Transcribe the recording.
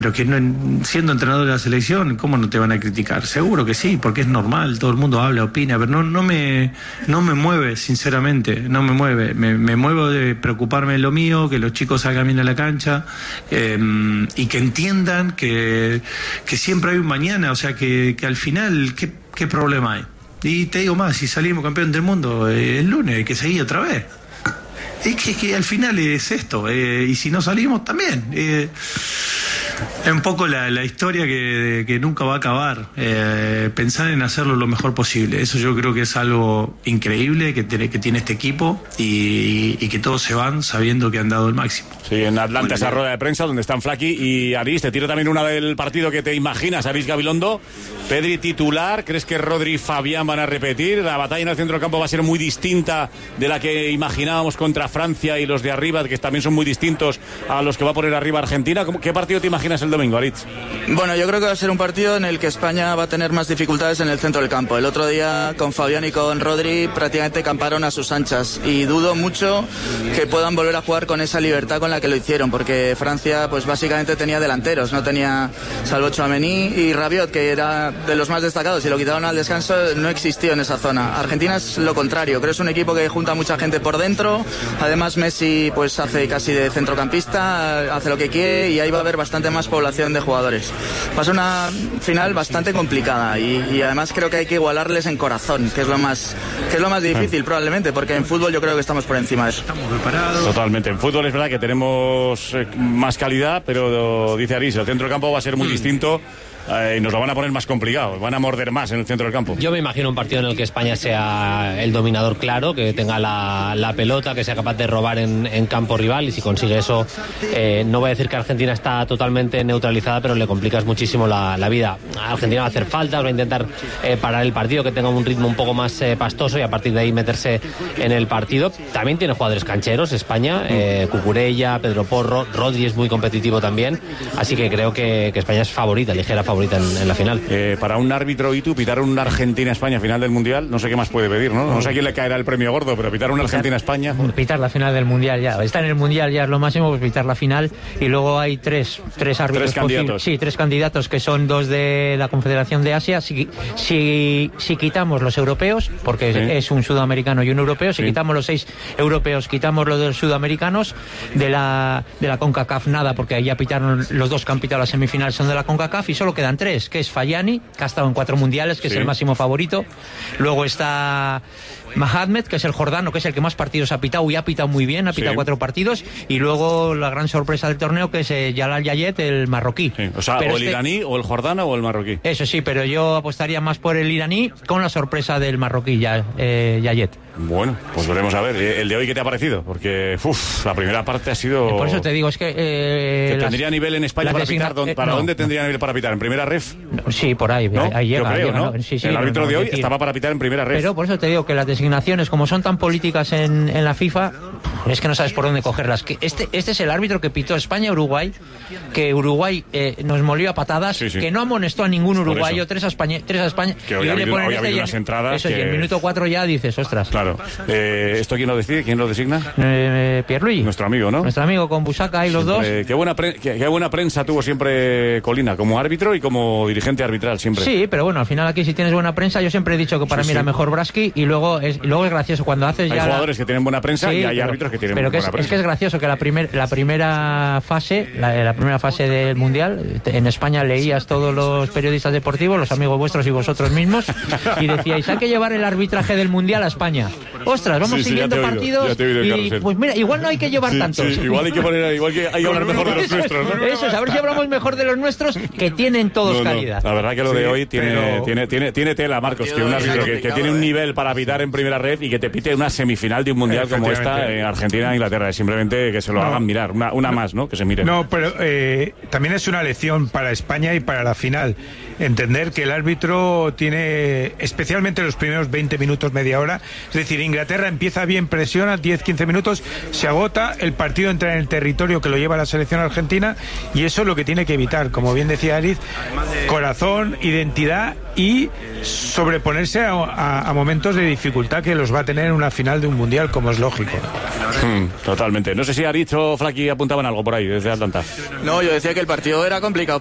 Pero que no, siendo entrenador de la selección, ¿cómo no te van a criticar? Seguro que sí, porque es normal, todo el mundo habla, opina, pero no me mueve, sinceramente, no me mueve. Me muevo de preocuparme de lo mío, que los chicos salgan bien a la cancha y que entiendan que siempre hay un mañana, o sea, que al final, ¿qué problema hay? Y te digo más, si salimos campeón del mundo el lunes, hay que seguir otra vez. Es que al final es esto, y si no salimos también. Es un poco la historia que nunca va a acabar. Pensar en hacerlo lo mejor posible. Eso yo creo que es algo increíble que tiene este equipo y que todos se van sabiendo que han dado el máximo. Sí, en Atlanta esa rueda de prensa donde están Flaky y Aris. Te tiro también una del partido que te imaginas, Aris Gabilondo. Pedri titular, ¿crees que Rodri y Fabián van a repetir? La batalla en el centro del campo va a ser muy distinta de la que imaginábamos contra Francia y los de arriba, que también son muy distintos a los que va a poner arriba Argentina. ¿Qué partido te imaginas el domingo, Aritz? Bueno, yo creo que va a ser un partido en el que España va a tener más dificultades en el centro del campo. El otro día con Fabián y con Rodri prácticamente camparon a sus anchas y dudo mucho que puedan volver a jugar con esa libertad con la que lo hicieron, porque Francia pues básicamente tenía delanteros, no tenía salvo Tchouaméni y Rabiot, que era de los más destacados, y lo quitaron al descanso, no existió en esa zona. Argentina es lo contrario, creo que es un equipo que junta mucha gente por dentro, además Messi pues hace casi de centrocampista, hace lo que quiere y ahí va a haber bastante más población de jugadores. Va a ser una final bastante complicada y además creo que hay que igualarles en corazón, que es lo más difícil probablemente, porque en fútbol yo creo que estamos por encima de eso. Estamos preparados. Totalmente. En fútbol es verdad que tenemos más calidad, pero dice Aris, el centro del campo va a ser muy distinto. Y nos lo van a poner más complicado, van a morder más en el centro del campo. Yo me imagino un partido en el que España sea el dominador claro, que tenga la pelota, que sea capaz de robar en campo rival, y si consigue eso, no voy a decir que Argentina está totalmente neutralizada, pero le complicas muchísimo la vida. Argentina va a hacer faltas, va a intentar parar el partido, que tenga un ritmo un poco más pastoso y a partir de ahí meterse en el partido. También tiene jugadores cancheros España, Cucurella, Pedro Porro, Rodri es muy competitivo también, así que creo que España es favorita, ligera favorita en la final. Para un árbitro y tú pitar un Argentina-España final del Mundial, no sé qué más puede pedir, ¿no? No sé a quién le caerá el premio gordo, pero pitar un Argentina-España... Pitar la final del Mundial ya. Está en el Mundial ya es lo máximo, pues pitar la final, y luego hay tres árbitros candidatos. Sí, tres candidatos, que son dos de la Confederación de Asia. Si quitamos los europeos, porque es un sudamericano y un europeo, si quitamos los 6 europeos, quitamos los de los sudamericanos, de la CONCACAF nada, porque ahí ya pitaron los dos que han pitado la semifinal, son de la CONCACAF, y solo quedan 3, que es Fayani, que ha estado en 4 mundiales, que es el máximo favorito. Luego está Mahamed, que es el jordano, que es el que más partidos ha pitado y ha pitado muy bien, ha pitado 4 partidos. Y luego la gran sorpresa del torneo, que es Jalal Yayet, el marroquí. Sí. O sea, pero o el iraní, o el jordano, o el marroquí. Eso sí, pero yo apostaría más por el iraní, con la sorpresa del marroquí Yayet. Bueno, pues veremos a ver. ¿El de hoy qué te ha parecido? Porque la primera parte ha sido... Por eso te digo, es que... ¿Tendría nivel en España para pitar? ¿Para dónde tendría nivel para pitar? ¿En primera ref? Sí, por ahí. ¿No? Ahí llega, yo creo, llega, ¿no? Sí, el árbitro de hoy estaba para pitar en primera ref. Pero por eso te digo que las designaciones, como son tan políticas en la FIFA, es que no sabes por dónde cogerlas. Que este es el árbitro que pitó España-Uruguay, que Uruguay nos molió a patadas, que no amonestó a ningún uruguayo, 3 a España. Que hoy y ha le ponen habido unas entradas eso, que... y en el minuto 4 ya dices, ostras. Claro. ¿Esto quién lo decide? ¿Quién lo designa? Pierluigi. Nuestro amigo, ¿no? Nuestro amigo, con Busaca y los dos. Qué buena prensa tuvo siempre Colina, como árbitro y como dirigente arbitral, siempre. Sí, pero bueno, al final aquí si tienes buena prensa, yo siempre he dicho que para mí era mejor Braski, y luego es gracioso cuando haces hay ya... Hay jugadores que tienen buena prensa y hay árbitros que tienen buena prensa. Es que es gracioso que la primera fase del Mundial, en España leías todos los periodistas deportivos, los amigos vuestros y vosotros mismos, y decíais, hay que llevar el arbitraje del Mundial a España. Ostras, vamos siguiendo partidos y pues mira, igual no hay que llevar tantos. Igual hay que hablar mejor de los nuestros, ¿no? Eso es, a ver si hablamos mejor de los nuestros, que tienen todos calidad. La verdad que lo de hoy tiene tela, Marcos, que un árbitro que tiene un nivel para pitar en primera red y que te pite una semifinal de un mundial como esta en Argentina e Inglaterra. Es simplemente que se lo hagan mirar, una más, ¿no? Que se miren. No, pero también es una lección para España y para la final. Entender que el árbitro tiene, especialmente los primeros 20 minutos, media hora, es decir, Inglaterra empieza bien, presiona, 10-15 minutos, se agota, el partido entra en el territorio que lo lleva la selección argentina, y eso es lo que tiene que evitar, como bien decía Ariz, corazón, identidad y sobreponerse a momentos de dificultad que los va a tener en una final de un mundial, como es lógico. Totalmente. No sé si Aritz o Flaky apuntaban algo por ahí desde Atlanta. No, yo decía que el partido era complicado